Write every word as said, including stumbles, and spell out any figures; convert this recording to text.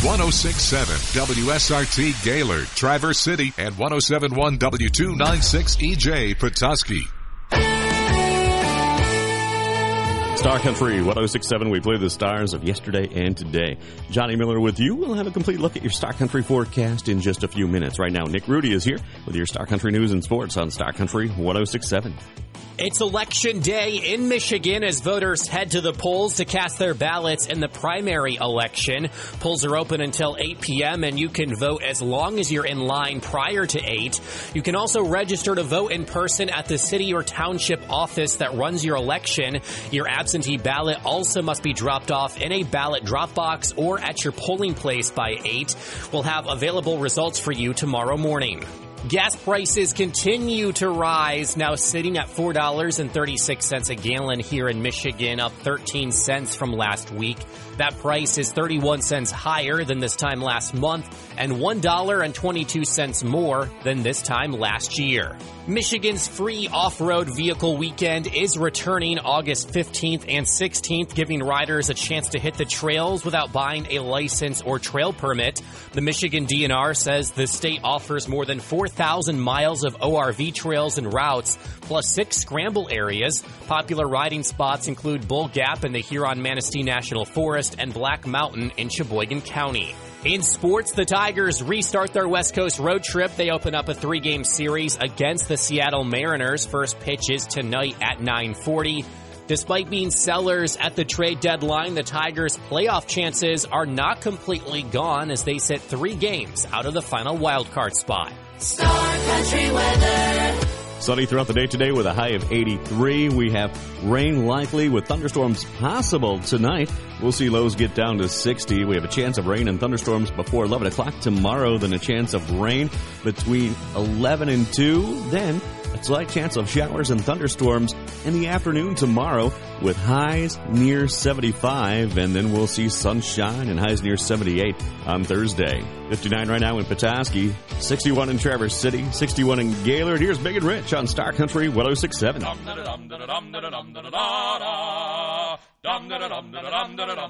one oh six point seven W S R T Gaylord, Traverse City, and one oh seven point one W two ninety-six E J Petoskey. Star Country one oh six point seven, we play the stars of yesterday and today. Johnny Miller with you. We'll have a complete look at your Star Country forecast in just a few minutes. Right now, Nick Rudy is here with your Star Country news and sports on Star Country one oh six point seven. It's Election Day in Michigan as voters head to the polls to cast their ballots in the primary election. Polls are open until eight p.m. and you can vote as long as you're in line prior to eight. You can also register to vote in person at the city or township office that runs your election. Your absentee ballot also must be dropped off in a ballot drop box or at your polling place by eight. We'll have available results for you tomorrow morning. Gas prices continue to rise, now sitting at four dollars and thirty-six cents a gallon here in Michigan, up thirteen cents from last week. That price is thirty-one cents higher than this time last month and one dollar and twenty-two cents more than this time last year. Michigan's free off-road vehicle weekend is returning August fifteenth and sixteenth, giving riders a chance to hit the trails without buying a license or trail permit. The Michigan D N R says the state offers more than four thousand miles of O R V trails and routes, plus six scramble areas. Popular riding spots include Bull Gap in the Huron-Manistee National Forest and Black Mountain in Sheboygan County. In sports, the Tigers restart their West Coast road trip. They open up a three-game series against the Seattle Mariners. First pitch is tonight at nine forty. Despite being sellers at the trade deadline, the Tigers' playoff chances are not completely gone as they sit three games out of the final wildcard spot. Star Country weather. Sunny throughout the day today with a high of eighty-three. We have rain likely with thunderstorms possible tonight. We'll see lows get down to sixty. We have a chance of rain and thunderstorms before eleven o'clock tomorrow, then a chance of rain between eleven and two. Then a slight chance of showers and thunderstorms in the afternoon tomorrow with highs near seventy-five. And then we'll see sunshine and highs near seventy-eight on Thursday. fifty-nine right now in Petoskey, sixty-one in Traverse City, sixty-one in Gaylord. Here's Big and Rich on Star Country one oh six point seven.